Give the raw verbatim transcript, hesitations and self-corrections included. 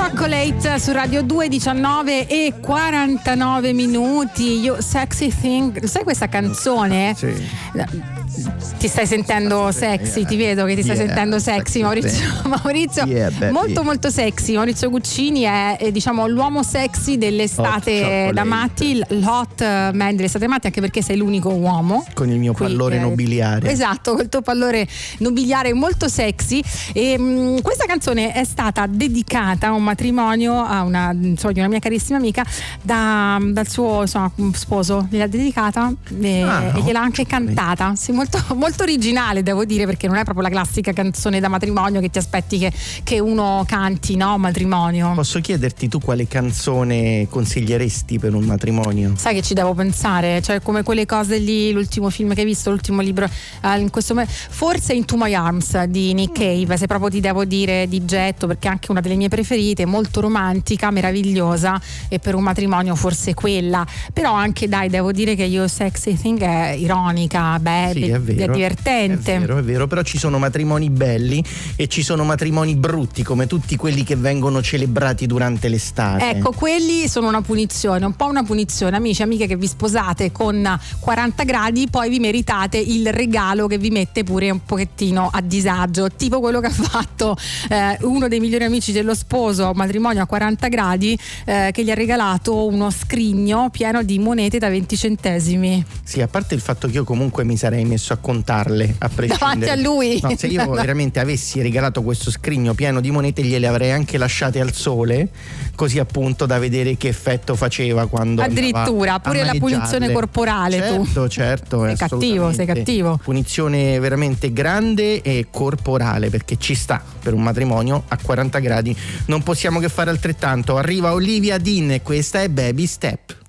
Chocolate su Radio due, diciannove e quarantanove minuti. You Sexy Thing. Sai questa canzone? Sì. Ti stai sentendo sexy, yeah. Ti vedo che ti stai yeah, sentendo sexy, Maurizio. Maurizio yeah, molto molto sexy. Maurizio Guccini è, è diciamo l'uomo sexy dell'estate da matti, l'hot man dell'estate matti, anche perché sei l'unico uomo con il mio qui, pallore eh, nobiliare. Esatto, col tuo pallore nobiliare molto sexy. E mh, questa canzone è stata dedicata a un matrimonio a una, insomma, una mia carissima amica da, dal suo insomma, sposo. Gliel'ha dedicata e, ah, e gliel'ha anche cantata. Sì, molto, molto originale, devo dire, perché non è proprio la classica canzone da matrimonio che ti aspetti che, che uno canti, no? Matrimonio. Posso chiederti tu quale canzone consiglieresti per un matrimonio? Sai che ci devo pensare, cioè come quelle cose lì, l'ultimo film che hai visto, l'ultimo libro, eh, in questo momento, forse Into My Arms di Nick Cave, se proprio ti devo dire di getto, perché è anche una delle mie preferite, molto romantica, meravigliosa, e per un matrimonio forse quella. Però anche, dai, devo dire che You Sexy Thing è ironica, beh, sì, è, vero, è divertente. È vero, è vero, però ci sono matrimoni belli e ci sono matrimoni brutti, come tutti quelli che vengono celebrati durante l'estate. Ecco, quelli sono una punizione, un po' una punizione, amici, amiche, che vi sposate con quaranta gradi, poi vi meritate il regalo che vi mette pure un pochettino a disagio, tipo quello che ha fatto eh, uno dei migliori amici dello sposo, matrimonio a quaranta gradi, eh, che gli ha regalato uno scrigno pieno di monete da venti centesimi. Sì, a parte il fatto che io comunque mi sarei messo a contarle a prescindere. Davanti a lui. No, se io veramente avessi regalato questo scrigno pieno di monete, gliele avrei anche lasciate al sole, così appunto da vedere che effetto faceva quando addirittura pure la punizione corporale. Certo, tu certo, sei cattivo, sei cattivo. Punizione veramente grande e corporale, perché ci sta per un matrimonio a quaranta gradi. Non possiamo che fare altrettanto. Arriva Olivia Dean e questa è Baby Step.